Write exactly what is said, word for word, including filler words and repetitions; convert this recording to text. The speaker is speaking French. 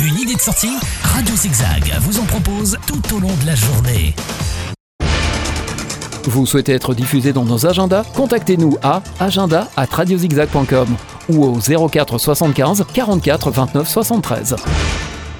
Une idée de sortie? Radio Zigzag vous en propose tout au long de la journée. Vous souhaitez être diffusé dans nos agendas? Contactez-nous à agenda arobase radiozigzag point com ou au zéro quatre soixante-quinze quarante-quatre vingt-neuf soixante-treize.